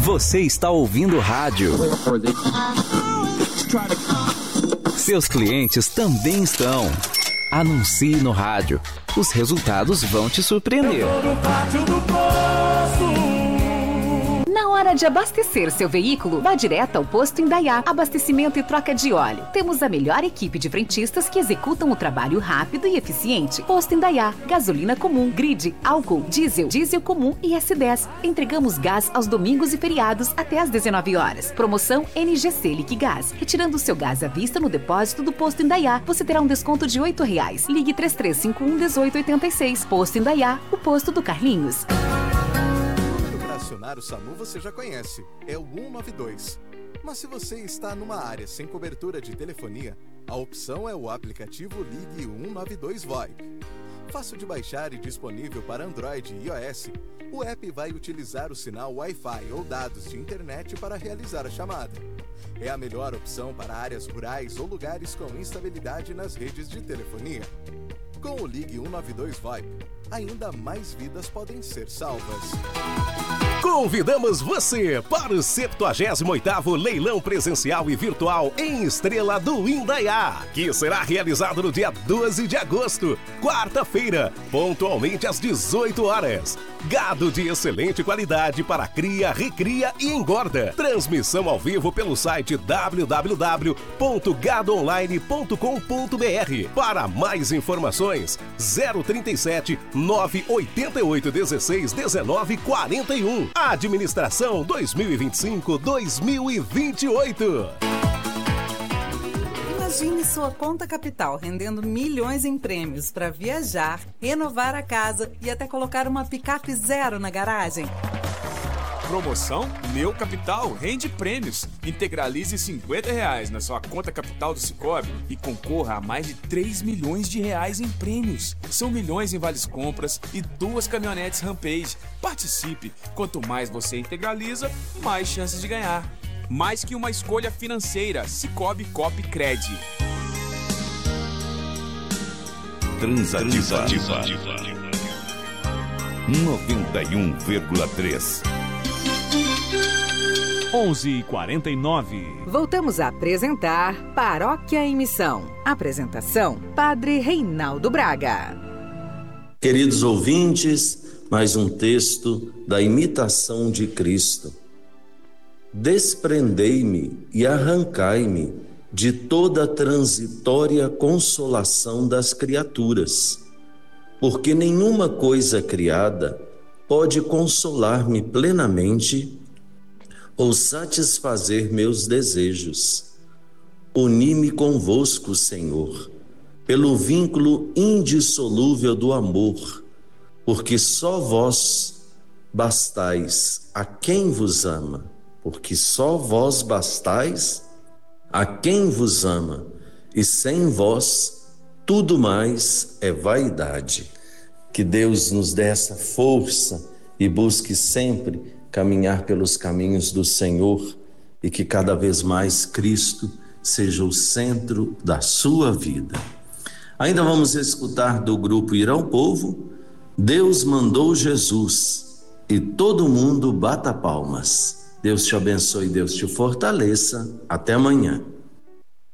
Você está ouvindo rádio. Seus clientes também estão. Anuncie no rádio. Os resultados vão te surpreender. Na hora de abastecer seu veículo, vá direto ao Posto Indaiá. Abastecimento e troca de óleo. Temos a melhor equipe de frentistas que executam o trabalho rápido e eficiente. Posto Indaiá. Gasolina comum, grid, álcool, diesel comum e S10. Entregamos gás aos domingos e feriados até às 19 horas. Promoção NGC Liquigás. Retirando seu gás à vista no depósito do Posto Indaiá, você terá um desconto de R$8. Ligue 3351-1886. Posto Indaiá, o posto do Carlinhos. O SAMU você já conhece, é o 192. Mas se você está numa área sem cobertura de telefonia, a opção é o aplicativo Ligue 192 VoIP. Fácil de baixar e disponível para Android e iOS, o app vai utilizar o sinal Wi-Fi ou dados de internet para realizar a chamada. É a melhor opção para áreas rurais ou lugares com instabilidade nas redes de telefonia. Com o Ligue 192 VoIP, ainda mais vidas podem ser salvas. Convidamos você para o 78º Leilão Presencial e Virtual em Estrela do Indaiá, que será realizado no dia 12 de agosto, quarta-feira, pontualmente às 18 horas. Gado de excelente qualidade para cria, recria e engorda. Transmissão ao vivo pelo site www.gadoonline.com.br. Para mais informações, 037 988 16 19 41. Administração 2025-2028. Imagine sua conta capital rendendo milhões em prêmios para viajar, renovar a casa e até colocar uma picape zero na garagem. Promoção Meu Capital rende prêmios. Integralize R$50 na sua conta capital do Sicoob e concorra a mais de 3 milhões de reais em prêmios. São milhões em vales compras e 2 caminhonetes Rampage. Participe! Quanto mais você integraliza, mais chances de ganhar. Mais que uma escolha financeira, Sicoob Coop Cred. Transativa 91,3. 11h49. Voltamos a apresentar Paróquia em Missão. Apresentação, Padre Reinaldo Braga. Queridos ouvintes, mais um texto da imitação de Cristo. Desprendei-me e arrancai-me de toda a transitória consolação das criaturas, porque nenhuma coisa criada pode consolar-me plenamente ou satisfazer meus desejos. Uni-me convosco, Senhor, pelo vínculo indissolúvel do amor, porque só vós bastais a quem vos ama, porque só vós bastais a quem vos ama, e sem vós tudo mais é vaidade. Que Deus nos dê essa força e busque sempre caminhar pelos caminhos do Senhor e que cada vez mais Cristo seja o centro da sua vida. Ainda vamos escutar do grupo Ir ao Povo, Deus mandou Jesus, e todo mundo bata palmas. Deus te abençoe, Deus te fortaleça. Até amanhã.